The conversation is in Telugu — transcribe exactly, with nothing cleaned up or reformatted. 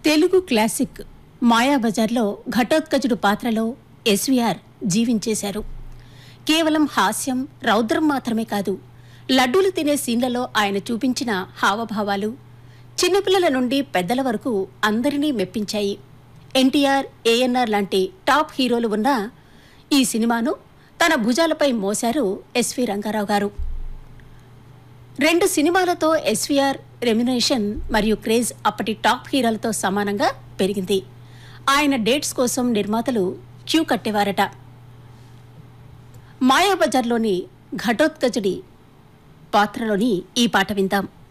తెలుగు క్లాసిక్ మాయాబజార్లో ఘటోత్కచుడు పాత్రలో ఎస్వీఆర్ జీవించేశారు. కేవలం హాస్యం, రౌద్రం మాత్రమే కాదు, లడ్డూలు తినే సీన్లలో ఆయన చూపించిన హావభావాలు చిన్నపిల్లల నుండి పెద్దల వరకు అందరినీ మెప్పించాయి. ఎన్టీఆర్, ఏఎన్ఆర్ లాంటి టాప్ హీరోలు ఉన్న ఈ సినిమాను తన భుజాలపై మోశారు ఎస్వి రంగారావు గారు. రెండు సినిమాలతో ఎస్వీఆర్ రెమ్యునరేషన్ మరియు క్రేజ్ అప్పటి టాప్ హీరోలతో సమానంగా పెరిగింది. ఆయన డేట్స్ కోసం నిర్మాతలు క్యూ కట్టేవారట. మాయాబజార్లోని ఘటోత్కచుడి పాత్రలోని ఈ పాట విందాం.